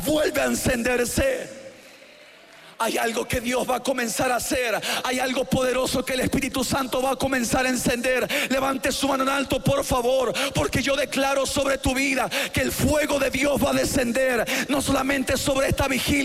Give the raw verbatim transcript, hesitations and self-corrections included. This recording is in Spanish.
vuelve a encenderse. Hay algo que Dios va a comenzar a hacer. Hay algo poderoso que el Espíritu Santo va a comenzar a encender. Levante su mano en alto, por favor, porque yo declaro sobre tu vida que el fuego de Dios va a descender, no solamente sobre esta vigilia,